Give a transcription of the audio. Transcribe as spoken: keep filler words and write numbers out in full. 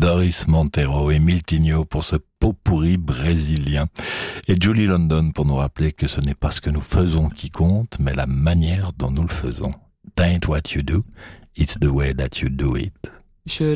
Doris Montero et Miltinho pour ce pot pourri brésilien. Et Julie London pour nous rappeler que ce n'est pas ce que nous faisons qui compte, mais la manière dont nous le faisons. T'ain't what you do, it's the way that you do it.